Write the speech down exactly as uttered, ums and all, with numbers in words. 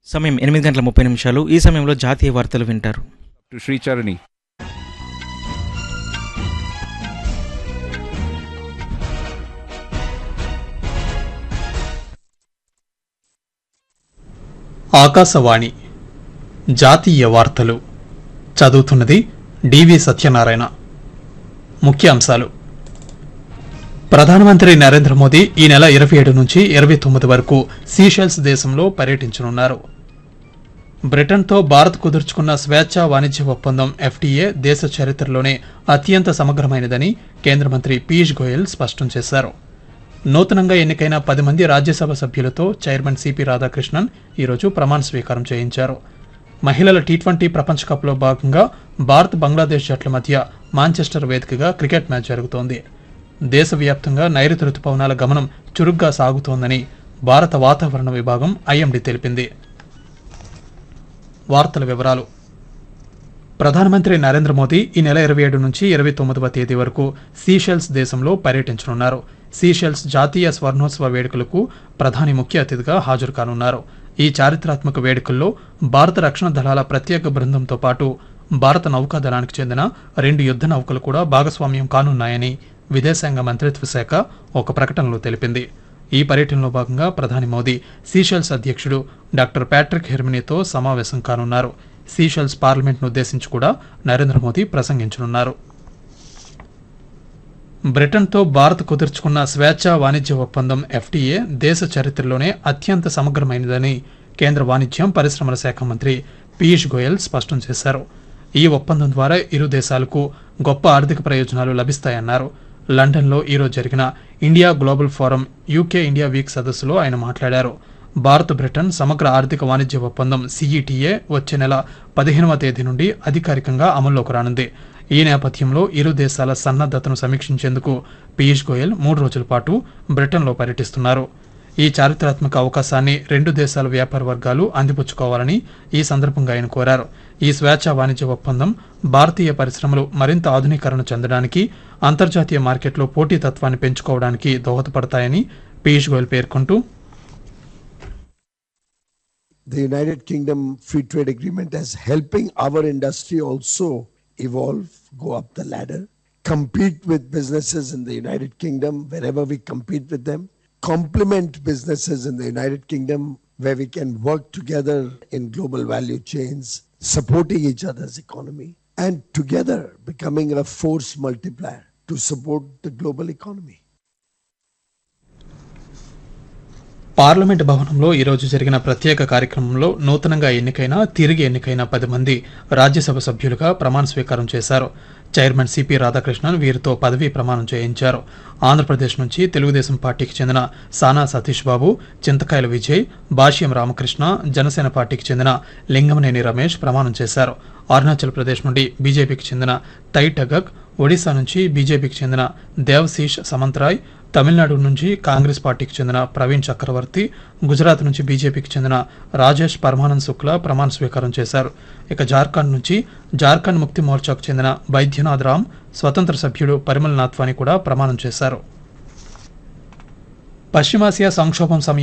సమయం ఎనిమిది గంటల ముప్పై నిమిషాలు. ఈ సమయంలో జాతీయ వార్తలు వింటారు. శ్రీచరణి. ఆకాశవాణి జాతీయ వార్తలు చదువుతున్నది డివి సత్యనారాయణ. ముఖ్యాంశాలు: ప్రధానమంత్రి నరేంద్ర మోదీ ఈ నెల ఇరవై ఏడు నుంచి ఇరవై తొమ్మిది వరకు సీషెల్స్ దేశంలో పర్యటించనున్నారు. బ్రిటన్తో భారత్ కుదుర్చుకున్న స్వేచ్ఛా వాణిజ్య ఒప్పందం ఎఫ్టీఏ దేశ చరిత్రలోనే అత్యంత సమగ్రమైనదని కేంద్ర మంత్రి పీయూష్ గోయల్ స్పష్టం చేశారు. నూతనంగా ఎన్నికైన పది మంది రాజ్యసభ సభ్యులతో చైర్మన్ సిపి రాధాకృష్ణన్ ఈరోజు ప్రమాణ స్వీకారం చేయించారు. మహిళల టీ ట్వంటీ ప్రపంచ కప్లో భాగంగా భారత్ బంగ్లాదేశ్ జట్ల మధ్య మాంచెస్టర్ వేదికగా క్రికెట్ మ్యాచ్ జరుగుతోంది. దేశవ్యాప్తంగా నైరుతి రుతుపవనాల గమనం చురుగ్గా సాగుతోందని భారత వాతావరణ విభాగం ఐఎండీ తెలిపింది. వార్తల వివరాలు: ప్రధానమంత్రి నరేంద్ర మోదీ ఈ నెల ఇరవై ఏడు నుంచి ఇరవై తొమ్మిదవ తేదీ వరకు సీషెల్స్ దేశంలో పర్యటించనున్నారు. సీషెల్స్ జాతీయ స్వర్ణోత్సవ వేడుకలకు ప్రధాని ముఖ్య అతిథిగా హాజరు కానున్నారు. ఈ చారిత్రాత్మక వేడుకల్లో భారత రక్షణ దళాల ప్రత్యేక బృందంతో పాటు భారత నౌకాదళానికి చెందిన రెండు యుద్ధ నౌకలు కూడా భాగస్వామ్యం కానున్నాయని విదేశాంగ మంత్రిత్వ శాఖ ఒక ప్రకటనలో తెలిపింది. ఈ పర్యటనలో భాగంగా ప్రధాని మోదీ సీషెల్స్ అధ్యక్షుడు డాక్టర్ ప్యాట్రిక్ హెర్మినీతో సమావేశం కానున్నారు. సీషెల్స్ పార్లమెంట్ను ఉద్దేశించి కూడా నరేంద్ర మోదీ ప్రసంగించనున్నారు. బ్రిటన్తో భారత్ కుదుర్చుకున్న స్వేచ్ఛా వాణిజ్య ఒప్పందం ఎఫ్టీఏ దేశ చరిత్రలోనే అత్యంత సమగ్రమైనదని కేంద్ర వాణిజ్యం పరిశ్రమల శాఖ మంత్రి పీయూష్ గోయల్ స్పష్టం చేశారు. ఈ ఒప్పందం ద్వారా ఇరు దేశాలకు గొప్ప ఆర్థిక ప్రయోజనాలు లభిస్తాయన్నారు. లండన్లో ఈరోజు జరిగిన India global forum UK India week సదస్సులో ఆయన మాట్లాడారు. భారత్ బ్రిటన్ సమగ్ర ఆర్థిక వాణిజ్య ఒప్పందం సిఈటీఏ వచ్చే నెల పదిహేనవ తేదీ నుండి అధికారికంగా అమల్లోకి రానుంది. ఈ నేపథ్యంలో ఇరు దేశాల సన్నద్ధతను సమీక్షించేందుకు పీయూష్ గోయల్ మూడు రోజుల పాటు బ్రిటన్లో పర్యటిస్తున్నారు. ఈ చారిత్రాత్మక అవకాశాన్ని రెండు దేశాల వ్యాపార వర్గాలు అందిపుచ్చుకోవాలని ఈ సందర్భంగా ఆయన కోరారు. ఈ స్వేచ్ఛా వాణిజ్య ఒప్పందం భారతీయ పరిశ్రమలు మరింత ఆధునీకరణ చెందడానికి, అంతర్జాతీయ మార్కెట్లో పోటీతత్వాన్ని పెంచుకోవడానికి దోహదపడతాయని పీయూష్ గోయల్ పేర్కొంటూ, The United Kingdom Free Trade Agreement is helping our industry also evolve, go up the ladder, compete with businesses in the United Kingdom wherever we compete with them, complement businesses in the United Kingdom where we can work together in global value chains, supporting each other's economy, and together becoming a force multiplier to support the global economy. Parliament భవనంలో ఈరోజు జరిగిన ప్రత్యేక కార్యక్రమంలో నూతనంగా ఎన్నికైన తిరిగి ఎన్నికైన పది మంది రాజ్యసభ సభ్యులుగా ప్రమాణ స్వీకారం చేశారు. చైర్మన్ సిపి రాధాకృష్ణన్ వీరితో పదవీ ప్రమాణం చేయించారు. ఆంధ్రప్రదేశ్ నుంచి తెలుగుదేశం పార్టీకి చెందిన సానా సతీష్ బాబు, చింతకాయల విజయ్, భాష్యం రామకృష్ణ, జనసేన పార్టీకి చెందిన లింగమనేని రమేష్ ప్రమాణం చేశారు. అరుణాచల్ ప్రదేశ్ నుండి బీజేపీకి చెందిన తై టగక్, ఒడిశా నుంచి బీజేపీకి చెందిన దేవశీష్ సమంతరాయ్, తమిళనాడు నుంచి కాంగ్రెస్ పార్టీకి చెందిన ప్రవీణ్ చక్రవర్తి, గుజరాత్ నుంచి బీజేపీకి చెందిన రాజేష్ పరమానంద్ శుక్లా ప్రమాణ స్వీకారం చేశారు. ఇక జార్ఖండ్ నుంచి జార్ఖండ్ ముక్తి మోర్చాకు చెందిన బైద్యనాథ్ రామ్, స్వతంత్ర సభ్యుడు పరిమల్ నాథ్వాని కూడా ప్రమాణం చేశారు. పశ్చిమాసియా సంక్షోభం సమయం